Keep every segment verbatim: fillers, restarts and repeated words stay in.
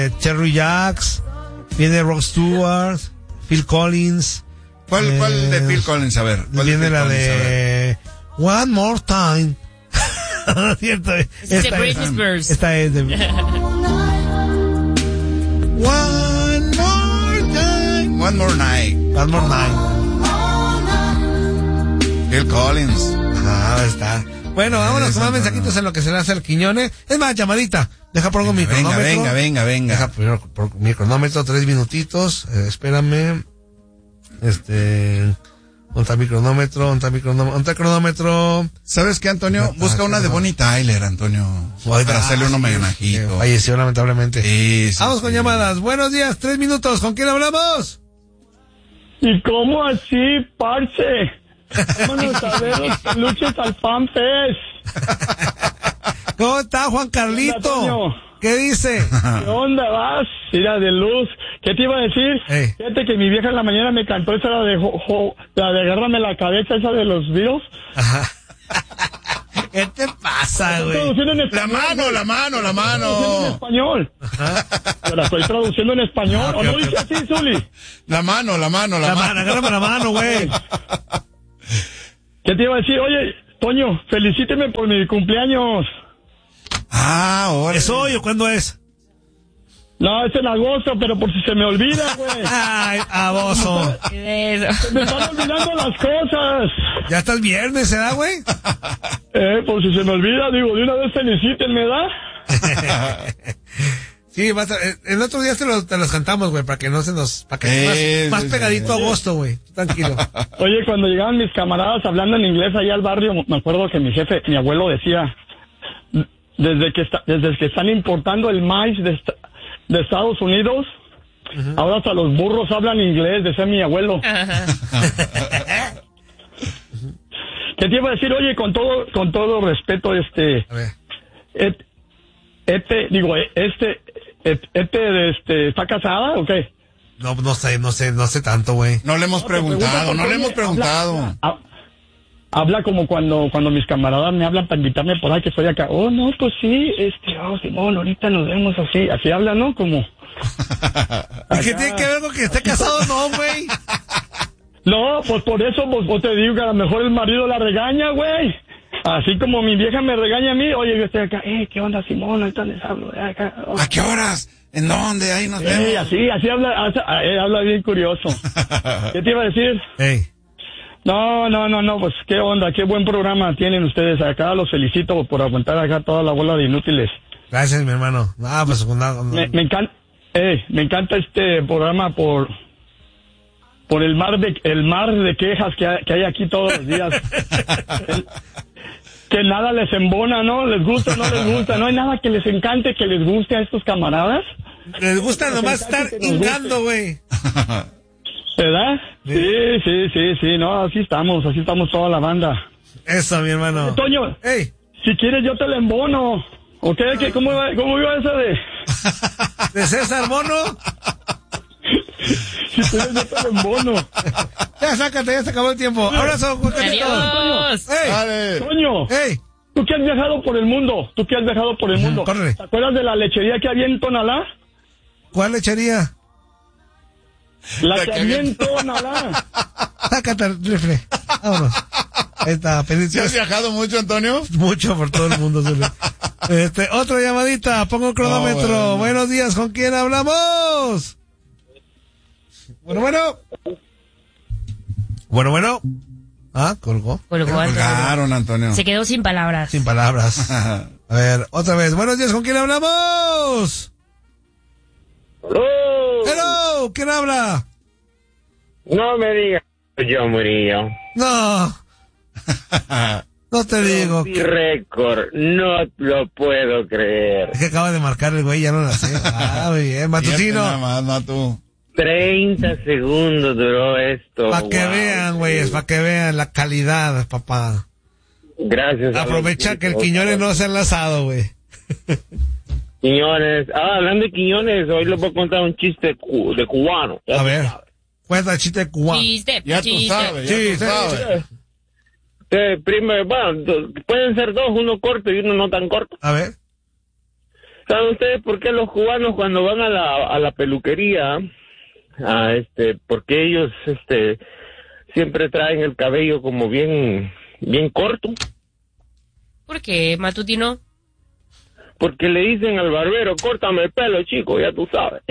Cherry Jacks, viene Rod Stewart, Phil Collins. ¿Cuál, eh, cuál de Phil Collins? A ver. ¿cuál viene de Phil la Collins? de One More Time. Cierto, esta es de Britney Spears. Esta es de... One more time. One more night. One More Night. Phil Collins. Ah, está. Bueno, vámonos con más mensajitos en lo que se le hace al Quiñones. Es más, llamadita. Deja pongo mi Venga, cronómetro. venga, venga, venga. Deja primero por mi cronómetro, tres minutitos. Eh, espérame. Este... ¿Dónde está mi cronómetro? ¿Dónde está mi cronómetro? ¿Dónde está el cronómetro? ¿Sabes qué, Antonio? Busca una de Bonnie Tyler, Antonio. Para hacerle un homenajito. Falleció lamentablemente. Sí, sí, Vamos sí. con llamadas. Buenos días, tres minutos. ¿Con quién hablamos? ¿Y cómo así, parce? Vámonos a ver los peluches al FanFest. ¿Cómo está Juan Carlito? ¿Qué dice? ¿Qué onda vas? Mira, de luz. ¿Qué te iba a decir? Hey. Fíjate que mi vieja en la mañana me cantó esa la de, jo, jo, la de agárrame la cabeza, esa de los Beatles. Ajá. ¿Qué te pasa, güey? Traduciendo en La español. mano, la mano, la Traduciendo en mano. español. Yo la estoy traduciendo en español. Ah, ¿O ok, no ok. dice así, Zuli? La mano, la mano, la, La mano. mano, agárrame la mano, güey. ¿Qué te iba a decir? Oye, Toño, felicíteme por mi cumpleaños. Ah, ahora. ¿Es hoy o cuándo es? No, es en agosto, pero por si se me olvida, güey. Ay, aboso. Eso. Se me están olvidando las cosas. Ya está el viernes, ¿se da, güey? Eh, por si se me olvida, digo, de una vez felicítenme, ¿da? Sí, vas a- el otro día te, lo, te los cantamos, güey, para que no se nos... Para que Eh, más, más sí, pegadito sí. a agosto, güey. Tranquilo. Oye, cuando llegaban mis camaradas hablando en inglés allá al barrio, me acuerdo que mi jefe, mi abuelo decía, desde que está, desde que están importando el maíz de, esta- de Estados Unidos, uh-huh. ahora hasta los burros hablan inglés, decía mi abuelo. ¿Qué te iba a decir? Oye, con todo, con todo respeto, este, A ver. et- este, digo, este, et- este, este, ¿está casada o qué? No, no sé, no sé, no sé tanto, güey. No le hemos No, te preguntado, pregunto no le porque hemos preguntado. Habla, ha- habla como cuando cuando mis camaradas me hablan para invitarme por ahí que estoy acá. Oh, no, pues sí, este, oh, Simón, ahorita nos vemos así. Así habla, ¿no? Como... ¿Y qué tiene que ver con que esté casado no, güey? No, pues por eso pues, pues te digo que a lo mejor el marido la regaña, güey. Así como mi vieja me regaña a mí. Oye, yo estoy acá. Eh, ¿qué onda, Simón? Ahorita les hablo. Eh, acá, oh. ¿A qué horas? ¿En dónde? Ahí nos vemos. Eh, así, así habla, así, eh, habla bien curioso. ¿Qué te iba a decir? Ey. No, no, no, no, pues qué onda, qué buen programa tienen ustedes acá, los felicito por aguantar acá toda la bola de inútiles. Gracias, mi hermano. Ah, pues no, no. Me, me encanta, eh, me encanta este programa por, por el mar de, el mar de quejas que hay, que hay aquí todos los días. El- que nada les embona, ¿no? Les gusta, no les gusta, no hay nada que les encante, que les guste a estos camaradas. Les gusta nomás estar que nos hingando, güey. ¿Verdad? Sí, sí, sí, sí, no, así estamos, así estamos toda la banda. Eso, mi hermano. Toño, Ey. si quieres yo te la embono. ¿Ok? ¿Qué, cómo, iba, ¿Cómo iba esa de...? ¿De César Mono? Si quieres yo te la embono. Ya, sácate, ya se acabó el tiempo. Abrazo, Juan Carlito. Adiós. Ey. Dale. Toño, Ey. tú que has viajado por el mundo, tú que has viajado por el mundo. córrele. ¿Te acuerdas de la lechería que había en Tonalá? ¿Cuál lechería? La, La que que había había en Tonalá. Sácate el rifle. Vámonos. Ahí está, ¿Sí has bendiciones. viajado mucho, Antonio? Mucho por todo el mundo, Zuli. Este, otra llamadita, pongo el cronómetro. Oh, bueno. Buenos días, ¿con quién hablamos? Bueno, bueno. Bueno, bueno. Ah, colgó. Colgó Antonio. Colgaron, Antonio. Se quedó sin palabras. Sin palabras. A ver, otra vez. Buenos días, ¿con quién hablamos? ¡Oh! Hello, ¿quién habla? No me digas, yo Murillo. No. No te digo. Mi récord, no lo puedo creer. Es que acaba de marcar el güey, ya no la sé. Ah, muy bien. Fíjate Matutino. nada más, no tú. treinta segundos duró esto. Para que Wow. vean, güey, para que vean la calidad, papá. Gracias. a Aprovecha los que el chicos. Quiñones no se ha enlazado, güey. Quiñones. Ah, hablando de Quiñones, hoy les voy a contar un chiste cu- de cubano. Ya A tú ver. sabes. Cuenta el chiste cubano. Chiste, Ya tú chiste. sabes, ya Sí, tú sí, sabes. Eh, primero, bueno, do- pueden ser dos, uno corto y uno no tan corto. A ver. ¿Saben ustedes por qué los cubanos cuando van a la, a la peluquería, a este, porque ellos este siempre traen el cabello como bien, bien corto? ¿Por qué, Matutino? Porque le dicen al barbero, córtame el pelo, chico, ya tú sabes.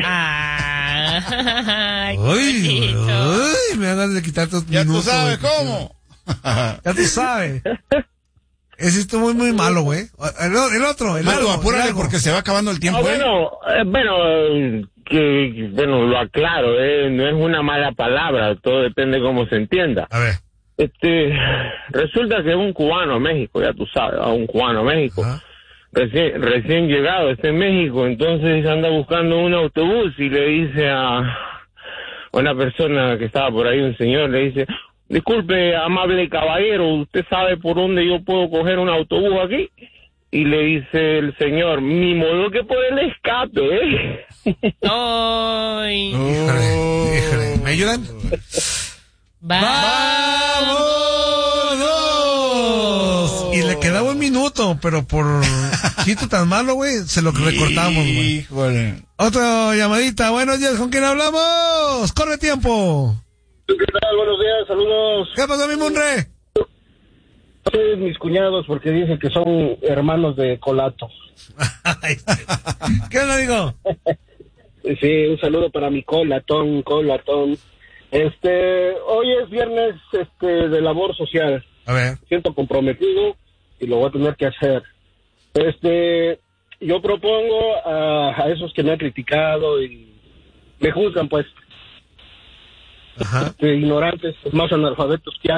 Ah, Uy, uy, me hagas de quitar tus Ya minutos. tú sabes güey. cómo. Ya tú sabes. Ese estuvo muy, muy malo, güey. El, el otro, el Mato, largo, apúrale el largo. porque se va acabando el tiempo, Ah, ¿eh? bueno, eh, bueno, eh, que, bueno, lo aclaro, eh, no es una mala palabra, todo depende cómo se entienda. A ver. Este, resulta que un cubano a México, ya tú sabes, a un cubano a México, Ajá. recién, recién llegado, está en México, entonces anda buscando un autobús y le dice a una persona que estaba por ahí, un señor, le dice, disculpe, amable caballero, ¿usted sabe por dónde yo puedo coger un autobús aquí? Y le dice el señor, ni modo que por el escape, ¿eh? Ay, Híjole, híjole. ¿Me ayudan? ¡vámonos! Y le quedaba un minuto, pero por chiste tan malo, güey, se lo recortamos, güey. Híjole. Otra llamadita. Buenos días, ¿con quién hablamos? ¡Corre tiempo! ¿Qué tal? Buenos días, saludos. ¿Qué pasó, mi Munre? Ustedes mis cuñados porque dicen que son hermanos de Colato. ¿Qué onda, digo? Sí, un saludo para mi colatón, colatón. Este, hoy es viernes este de labor social. A ver. Siento comprometido y lo voy a tener que hacer. Este, yo propongo a, a esos que me han criticado y me juzgan, pues, Ajá. este, ignorantes, más analfabetos que hay.